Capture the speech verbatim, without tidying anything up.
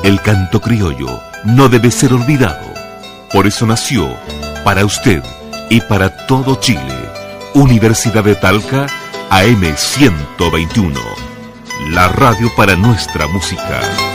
El canto criollo no debe ser olvidado. Por eso nació, para usted y para todo Chile, Universidad de Talca A M ciento veintiuno, la radio para nuestra música.